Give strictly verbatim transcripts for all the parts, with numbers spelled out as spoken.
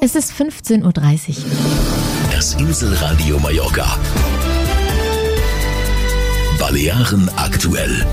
Es ist fünfzehn Uhr dreißig. Das Inselradio Mallorca. Balearen aktuell.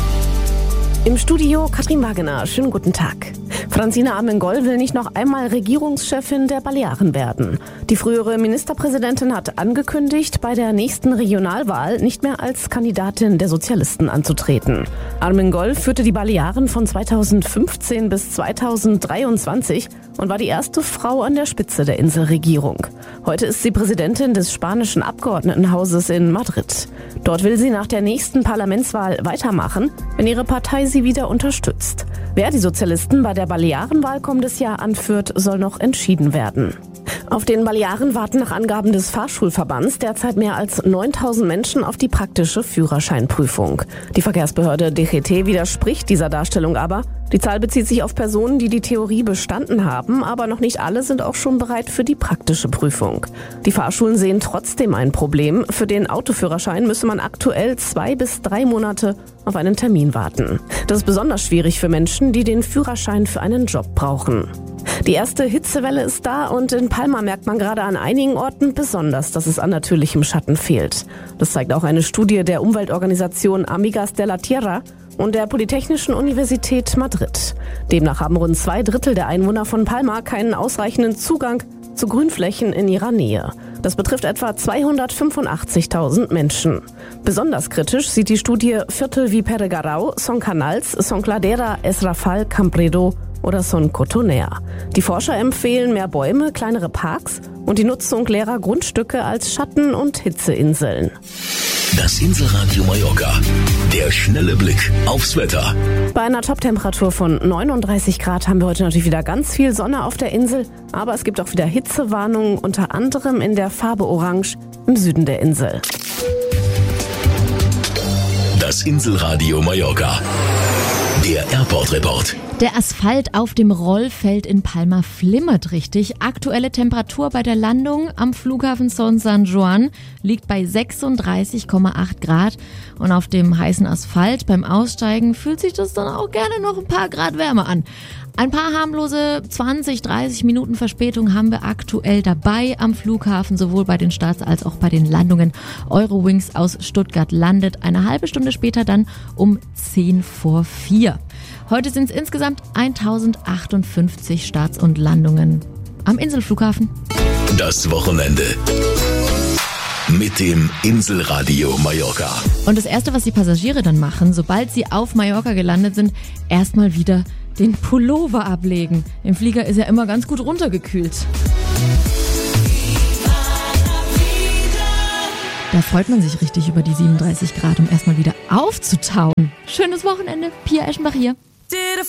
Im Studio Katrin Wagener. Schönen guten Tag. Francina Armengol will nicht noch einmal Regierungschefin der Balearen werden. Die frühere Ministerpräsidentin hat angekündigt, bei der nächsten Regionalwahl nicht mehr als Kandidatin der Sozialisten anzutreten. Armengol führte die Balearen von zweitausendfünfzehn bis zweitausenddreiundzwanzig und war die erste Frau an der Spitze der Inselregierung. Heute ist sie Präsidentin des spanischen Abgeordnetenhauses in Madrid. Dort will sie nach der nächsten Parlamentswahl weitermachen, wenn ihre Partei sie wieder unterstützt. Wer die Sozialisten bei der Balearenwahl kommendes Jahr anführt, soll noch entschieden werden. Auf den Balearen warten nach Angaben des Fahrschulverbands derzeit mehr als neuntausend Menschen auf die praktische Führerscheinprüfung. Die Verkehrsbehörde D G T widerspricht dieser Darstellung aber. Die Zahl bezieht sich auf Personen, die die Theorie bestanden haben, aber noch nicht alle sind auch schon bereit für die praktische Prüfung. Die Fahrschulen sehen trotzdem ein Problem. Für den Autoführerschein müsse man aktuell zwei bis drei Monate auf einen Termin warten. Das ist besonders schwierig für Menschen, die den Führerschein für einen Job brauchen. Die erste Hitzewelle ist da und in Palma merkt man gerade an einigen Orten besonders, dass es an natürlichem Schatten fehlt. Das zeigt auch eine Studie der Umweltorganisation Amigas de la Tierra und der Polytechnischen Universität Madrid. Demnach haben rund zwei Drittel der Einwohner von Palma keinen ausreichenden Zugang zu Grünflächen in ihrer Nähe. Das betrifft etwa zweihundertfünfundachtzigtausend Menschen. Besonders kritisch sieht die Studie Viertel wie Peregarau, Son Canals, Son Cladera, Es Rafal, Campredo oder Son Cotonera. Die Forscher empfehlen mehr Bäume, kleinere Parks und die Nutzung leerer Grundstücke als Schatten- und Hitzeinseln. Das Inselradio Mallorca. Der schnelle Blick aufs Wetter. Bei einer Toptemperatur von neununddreißig Grad haben wir heute natürlich wieder ganz viel Sonne auf der Insel. Aber es gibt auch wieder Hitzewarnungen, unter anderem in der Farbe Orange im Süden der Insel. Das Inselradio Mallorca. Der Airport Report. Der Asphalt auf dem Rollfeld in Palma flimmert richtig. Aktuelle Temperatur bei der Landung am Flughafen Son San Juan liegt bei sechsunddreißig Komma acht Grad. Und auf dem heißen Asphalt beim Aussteigen fühlt sich das dann auch gerne noch ein paar Grad wärmer an. Ein paar harmlose zwanzig, dreißig Minuten Verspätung haben wir aktuell dabei am Flughafen, sowohl bei den Starts als auch bei den Landungen. Eurowings aus Stuttgart landet eine halbe Stunde später dann um zehn vor vier. Heute sind es insgesamt tausendachthundertfünfzig Starts und Landungen am Inselflughafen. Das Wochenende mit dem Inselradio Mallorca. Und das Erste, was die Passagiere dann machen, sobald sie auf Mallorca gelandet sind, erstmal wieder den Pullover ablegen. Im Flieger ist er immer ganz gut runtergekühlt. Da freut man sich richtig über die siebenunddreißig Grad, um erstmal wieder aufzutauen. Schönes Wochenende. Pia Eschenbach hier.